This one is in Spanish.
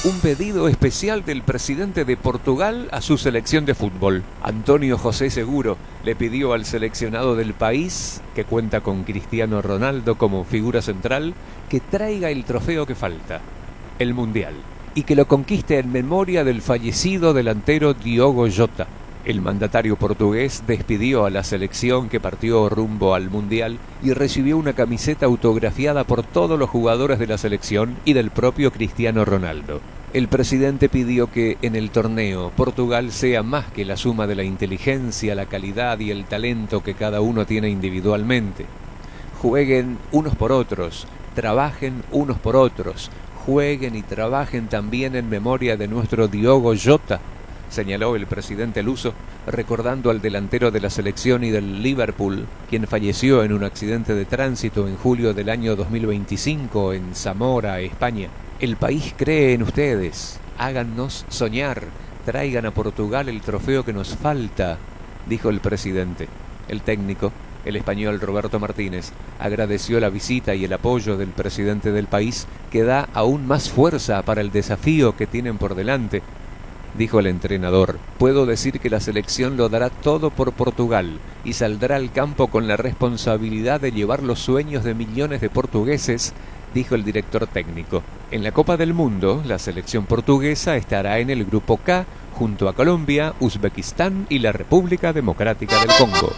un pedido especial del presidente de Portugal a su selección de fútbol. Antonio José Seguro le pidió al seleccionado del país, que cuenta con Cristiano Ronaldo como figura central, que traiga el trofeo que falta, el Mundial, y que lo conquiste en memoria del fallecido delantero Diogo Jota. El mandatario portugués despidió a la selección que partió rumbo al Mundial y recibió una camiseta autografiada por todos los jugadores de la selección y del propio Cristiano Ronaldo. El presidente pidió que en el torneo Portugal sea más que la suma de la inteligencia, la calidad y el talento que cada uno tiene individualmente. Jueguen unos por otros, trabajen unos por otros, jueguen y trabajen también en memoria de nuestro Diogo Jota, señaló el presidente luso, recordando al delantero de la selección y del Liverpool, quien falleció en un accidente de tránsito en julio del año 2025 en Zamora, España. El país cree en ustedes, háganos soñar, traigan a Portugal el trofeo que nos falta, dijo el presidente. El técnico, el español Roberto Martínez, agradeció la visita y el apoyo del presidente del país, que da aún más fuerza para el desafío que tienen por delante. Dijo el entrenador: puedo decir que la selección lo dará todo por Portugal y saldrá al campo con la responsabilidad de llevar los sueños de millones de portugueses, dijo el director técnico. En la Copa del Mundo, la selección portuguesa estará en el grupo K junto a Colombia, Uzbekistán y la República Democrática del Congo.